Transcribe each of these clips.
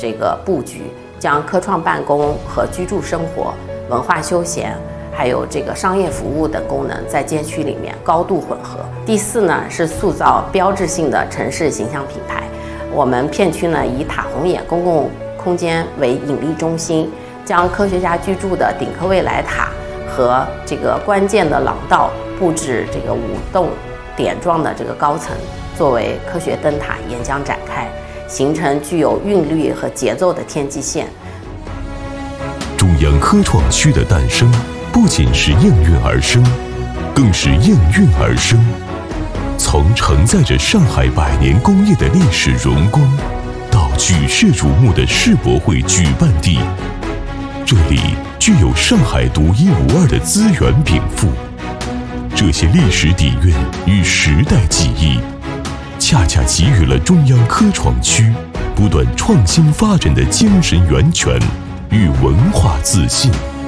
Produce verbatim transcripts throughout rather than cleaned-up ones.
这个布局，将科创办公和居住生活、文化休闲，还有这个商业服务等功能在街区里面高度混合。第四呢是塑造标志性的城市形象品牌。我们片区呢以塔红眼公共空间为引力中心，将科学家居住的顶科未来塔和这个关键的廊道布置这个五栋点状的这个高层，作为科学灯塔沿江展开，形成具有韵律和节奏的天际线。 中央科创区的诞生，不仅是应运而生，更是应运而生。从承载着上海百年工业的历史荣光，到举世瞩目的世博会举办地，这里具有上海独一无二的资源禀赋。这些历史底蕴与时代记忆，恰恰给予了中央科创区不断创新发展的精神源泉与文化自信。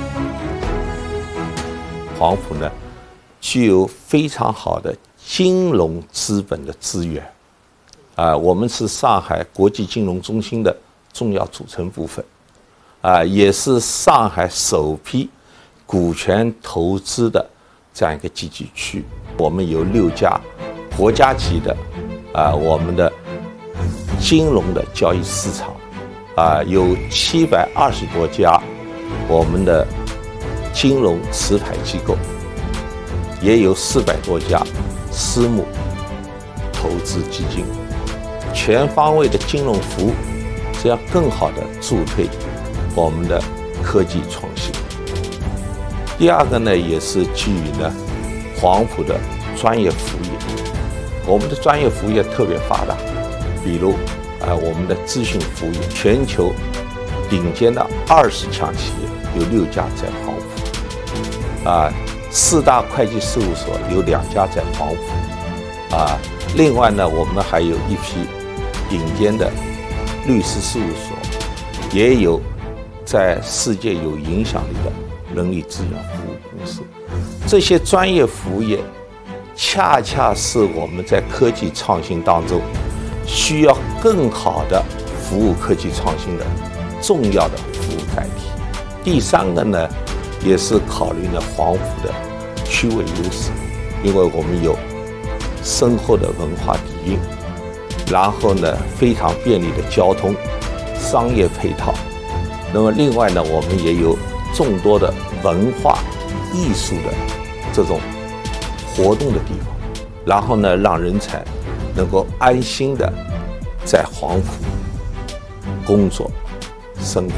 黄埔呢，具有非常好的金融资本的资源，啊、呃，我们是上海国际金融中心的重要组成部分，啊、呃，也是上海首批股权投资的这样一个集聚区。我们有六家国家级的，啊、呃，我们的金融的交易市场，啊、呃，有七百二十多家我们的金融持牌机构，也有四百多家私募投资基金，全方位的金融服务，这样更好的助推我们的科技创新。第二个呢，也是基于呢黄埔的专业服务业，我们的专业服务业特别发达，比如啊、呃，我们的咨询服务业，全球顶尖的二十强企业有六家在黄埔，啊、呃，四大会计事务所有两家在黄埔，啊，另外呢，我们还有一批顶尖的律师事务所，也有在世界有影响力的人力资源服务公司。这些专业服务业，恰恰是我们在科技创新当中需要更好的服务科技创新的重要的服务载体。第三个呢，也是考虑了黄埔的区位优势，因为我们有深厚的文化底蕴，然后呢非常便利的交通、商业配套。那么另外呢，我们也有众多的文化艺术的这种活动的地方，然后呢让人才能够安心的在黄埔工作生活。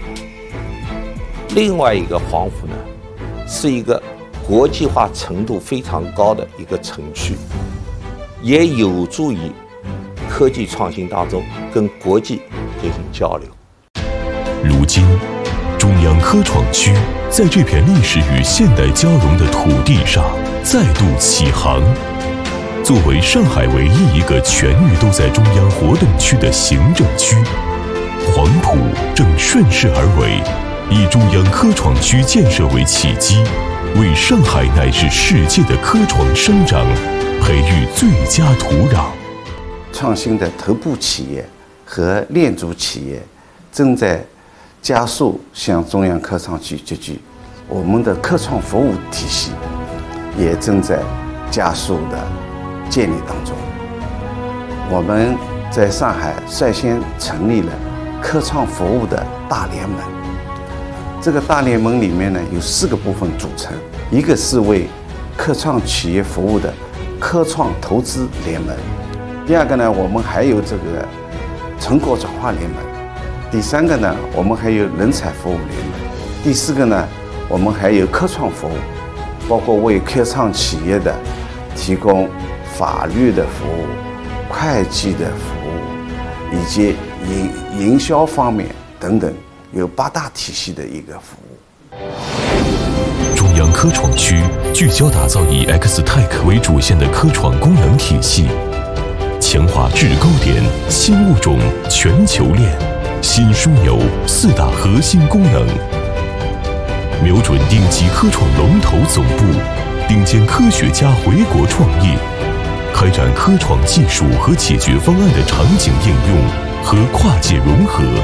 另外一个黄埔呢，是一个国际化程度非常高的一个城区，也有助于科技创新当中跟国际进行交流。 如今，中央科创区在这片历史与现代交融的土地上再度起航。作为上海唯一一个全域都在中央活动区的行政区，黄埔正顺势而为，以中央科创区建设为契机，为上海乃至世界的科创生长培育最佳土壤。 创新的头部企业和链足企业正在加速向中央科创区集聚，我们的科创服务体系也正在加速的建立当中。我们在上海率先成立了科创服务的大联盟，这个大联盟里面呢有四个部分组成，一个是为科创企业服务的科创投资联盟，第二个呢，我们还有这个成果转化联盟，第三个呢，我们还有人才服务联盟，第四个呢，我们还有科创服务，包括为科创企业的提供法律的服务、会计的服务，以及营营销方面等等，有八大体系的一个服务。 中央科创区聚焦打造以 X-Tech 为主线的科创功能体系，强化制高点、新物种、全球链、新枢纽四大核心功能，瞄准顶级科创龙头总部，顶尖科学家回国创业，开展科创技术和解决方案的场景应用和跨界融合，